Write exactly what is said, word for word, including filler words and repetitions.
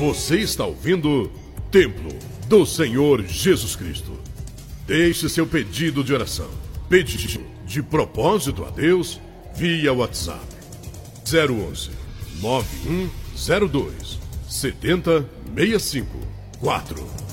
Você está ouvindo Templo do Senhor Jesus Cristo. Deixe seu pedido de oração, pedido de propósito a Deus via WhatsApp zero onze, nove um zero dois, sete zero seis cinco quatro.